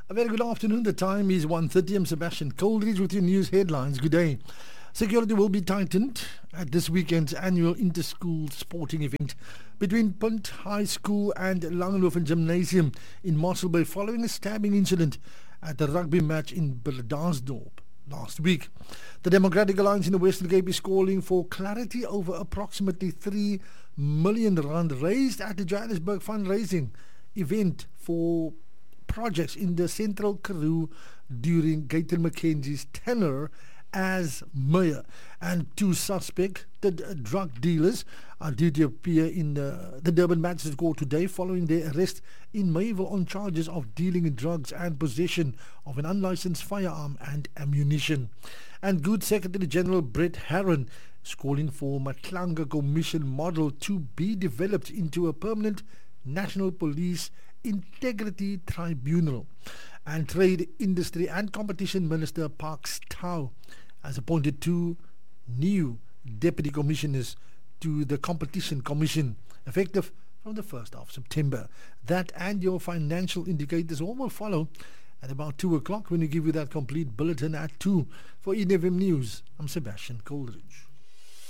A very good afternoon. The time is 1:30. I'm Sebastian Coleridge with your news headlines. Good day. Security will be tightened at this weekend's annual inter-school sporting event between Punt High School and Langehoven Gymnasium in Mossel Bay following a stabbing incident at the rugby match in Bredasdorp last week. The Democratic Alliance in the Western Cape is calling for clarity over approximately R3 million raised at the Johannesburg fundraising event for projects in the Central Karoo during Gayton McKenzie's tenure as mayor. And two suspected drug dealers are due to appear in the Durban Magistrates Court today following their arrest in Mayville on charges of dealing in drugs and possession of an unlicensed firearm and ammunition. And Good Secretary General Brett Herron is calling for Matlanga Commission model to be developed into a permanent National Police Integrity Tribunal. And Trade, Industry and Competition Minister Parks Tau has appointed two new deputy commissioners to the Competition Commission effective from the 1st of September. That and your financial indicators all will follow at about 2 o'clock when we give you that complete bulletin at 2. For EFM News, I'm Sebastian Coleridge.